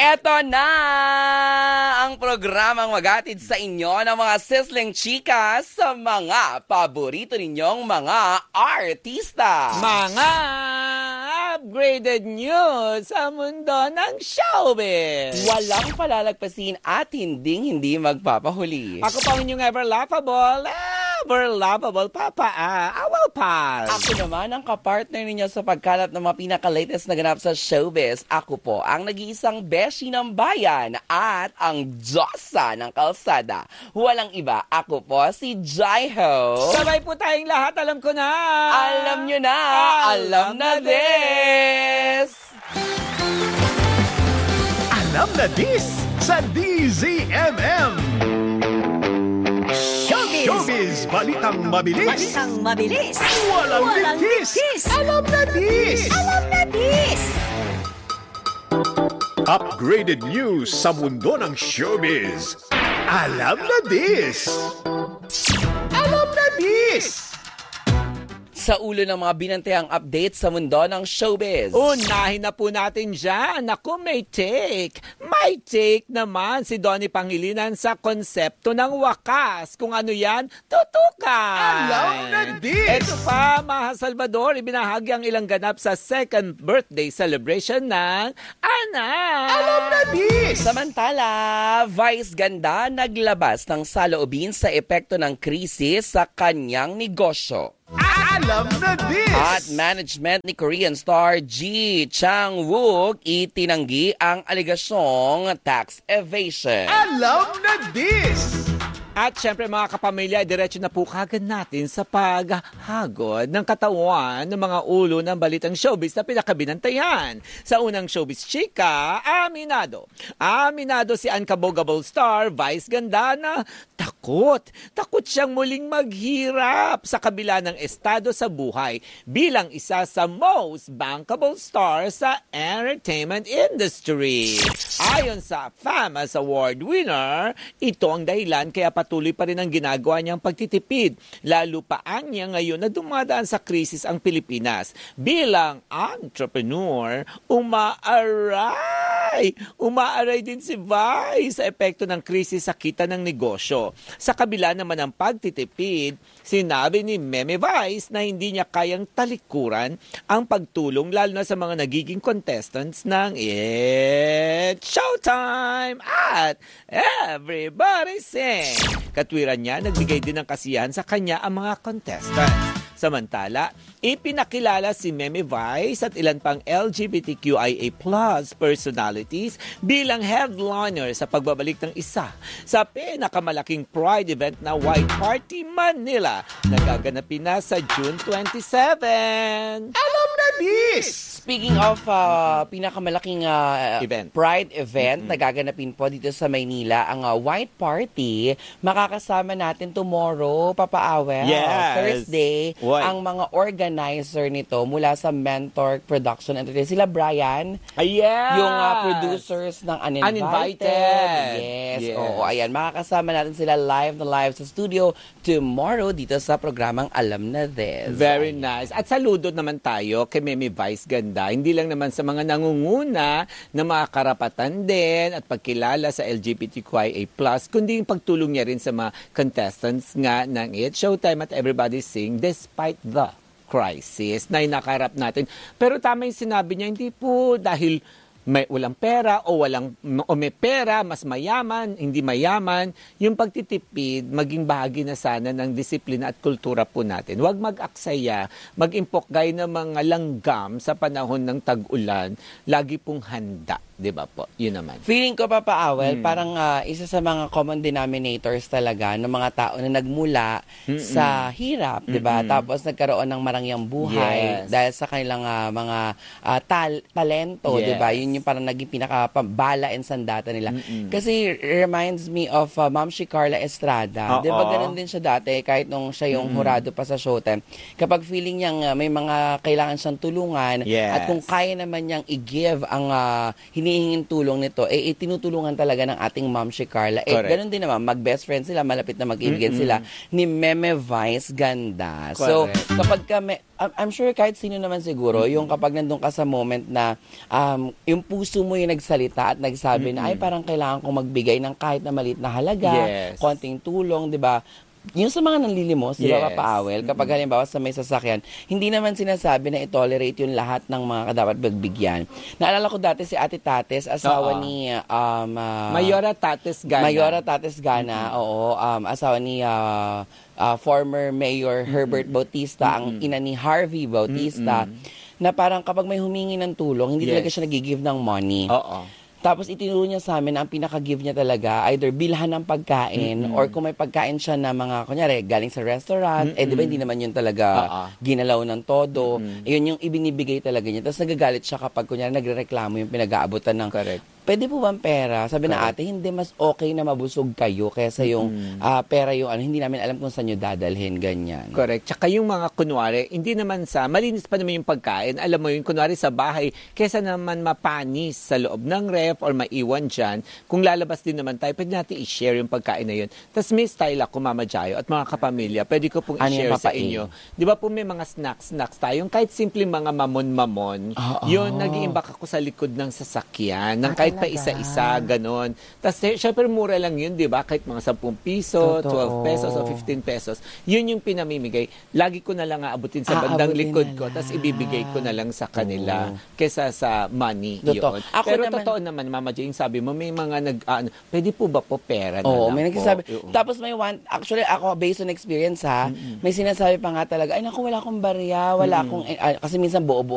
Eto na ang programang maghatid sa inyo ng mga sizzling chika sa mga paborito ninyong mga artista. Mga upgraded news sa mundo ng showbiz. Walang palalagpasin at hindi magpapahuli. Ako pa ang inyong ever laughable Papa Awal Pal. Ako naman ang kapartner ninyo sa pagkalat ng mga pinaka-latest na ganap sa showbiz. Ako po ang nag-iisang beshi ng bayan at ang Diyosa ng kalsada. Walang iba, ako po si Jaiho. Sabay po tayong lahat, alam ko na. Alam nyo na, alam na this. Alam na this sa DZMM. Showbiz, balitang mabilis. Balitang mabilis. Walang litis. Alam na this. Alam na this. Upgraded news sa mundo ng showbiz. Alam na this. Alam na this. Sa ulo ng mga binantayang update sa mundo ng showbiz. Unahin na po natin dyan. Naku, may take. May take naman si Donnie Pangilinan sa konsepto ng wakas. Kung ano yan, tutukan. Alam na this. Ito pa, Maha Salvador, ibinahagi ang ilang ganap sa second birthday celebration ng anak. Alam na this. Samantala, Vice Ganda naglabas ng saloobin sa epekto ng krisis sa kanyang negosyo. Alam na this. At management ni Korean star Ji Chang-wook itinanggi ang alegasyong tax evasion. Alam na this. At syempre mga kapamilya, diretso na po kagad natin sa paghagod ng katawan ng mga ulo ng balitang showbiz na pinakabinantayan. Sa unang showbiz chika, aminado. Aminado si Unkabogable star Vice Ganda na takot. Takot siyang muling maghirap sa kabila ng estado sa buhay bilang isa sa most bankable star sa entertainment industry. Ayon sa FAMAS Award winner, ito ang dahilan kaya patuloy pa rin ang ginagawa niyang pagtitipid. Lalo pa niya ngayon na dumadaan sa krisis ang Pilipinas. Bilang entrepreneur, umaaray din si Vice sa epekto ng krisis sa kita ng negosyo. Sa kabila naman ng pagtitipid, sinabi ni Meme Vice na hindi niya kayang talikuran ang pagtulong lalo na sa mga nagiging contestants ng It's Showtime at Everybody Sing. Katwiran niya, nagbigay din ng kasiyahan sa kanya ang mga contestants. Samantala, ipinakilala si Meme Vice at ilan pang LGBTQIA+ personalities bilang headliner sa pagbabalik ng isa sa pinakamalaking Pride event na White Party Manila na gaganapin na sa June 27. Alam na this. Speaking of pinakamalaking Event. Pride event na gaganapin po dito sa Maynila, ang White Party, makakasama natin tomorrow, Papa Awel, Yes. Thursday, What? ang mga organizer nito mula sa Mentor Production Entertainment. Sila Brian, yung producers ng Uninvited. Yes. Oo, ayan, makakasama natin sila live sa studio tomorrow dito sa programang Alam na This. Very nice. At saludo naman tayo kay Meme Vice Ganda. Hindi lang naman sa mga nangunguna na mga karapatan din at pagkilala sa LGBTQIA+, kundi yung pagtulong niya rin sa mga contestants nga ng It's Showtime at Everybody Sing despite the crisis na inakarap natin. Pero tama yung sinabi niya, hindi po dahil may walang pera o may pera, mas mayaman, hindi mayaman, yung pagtitipid, maging bahagi na sana ng disiplina at kultura po natin. Huwag mag-aksaya, mag-impokgay ng mga langgam sa panahon ng tag-ulan, lagi pong handa. Diba po? Yun naman. Feeling ko, Papa Awel, parang isa sa mga common denominators talaga ng mga tao na nagmula sa hirap, diba? Tapos nagkaroon ng marangyang buhay dahil sa kanilang mga talento, diba? Yun yung parang naging pinakabala and sandata nila. Kasi reminds me of Ma'am Carla Estrada. Diba ganun din siya dati kahit nung siya yung hurado pa sa Showtime. Kapag feeling niyang may mga kailangan siyang tulungan at kung kaya naman niyang i-give ang hinihinging tulong nito, tinutulungan talaga ng ating ma'am si Carla. Correct. Ganun din naman, mag-best friend sila, malapit na mag-ibigan sila ni Meme Vice Ganda. So, Correct. kapag I'm sure kahit sino naman siguro, yung kapag nandun ka sa moment na yung puso mo yung nagsalita at nagsabi na, ay parang kailangan kong magbigay ng kahit na maliit na halaga, Yes. konting tulong, di ba? Yung sa mga nanlilimos, di ba, Yes. Papa Awel, kapag halimbawa sa may sasakyan, hindi naman sinasabi na i-tolerate yung lahat ng mga dapat magbigyan. Naalala ko dati si Ate Tates, asawa ni Mayora Tates Gana. Mayora Tates Gana, oo, asawa ni former Mayor Herbert Bautista, ang ina ni Harvey Bautista, na parang kapag may humingi ng tulong, hindi talaga siya nag-give ng money. Oo. Tapos itinuro niya sa amin na ang pinaka-give niya talaga, either bilhan ng pagkain or kung may pagkain siya na mga, kunyari, galing sa restaurant, di ba hindi naman yun talaga ginalaw ng todo. Yun yung ibinibigay talaga niya. Tapos nagagalit siya kapag, kunyari, nagre-reklamo yung pinag-aabutan ng, Correct. pwede po bang pera? Sabi na ate, hindi, mas okay na mabusog kayo kaysa yung pera yung hindi namin alam kung saan nyo dadalhin, ganyan. Correct. Tsaka yung mga kunwari, hindi naman malinis pa naman yung pagkain. Alam mo yung kunwari sa bahay, kesa naman mapanis sa loob ng ref or maiwan dyan, kung lalabas din naman tayo, pwede natin i-share yung pagkain na yun. Tapos may style ako, Mama Jayo, at mga kapamilya, pwede ko pong Ano yung i-share sa papain? inyo. Di ba po may mga snacks tayo, yung kahit simpleng mga mamon-mamon, yun, nag-iimbak ako sa likod ng sasakyan, ng kahit pa isa-isa, ganon. Tapos, syempre, mura lang yun, di ba? Kahit mga 10 piso, Totoo. 12 pesos, o 15 pesos. Yun yung pinamimigay. Lagi ko na lang aabutin sa bandang Aabutin likod na ko, lang. tapos ibibigay ko na lang sa kanila kesa sa money. Totoo. Yun. Ako Pero naman- totoo naman, Mama Jane, sabi mo, may mga pwede po ba po pera na Oo, lang may po? nagsasabi. Oo. Tapos may actually ako based on experience ha, may sinasabi pa nga talaga, ay naku, wala akong barya, wala akong, kasi minsan buo-buo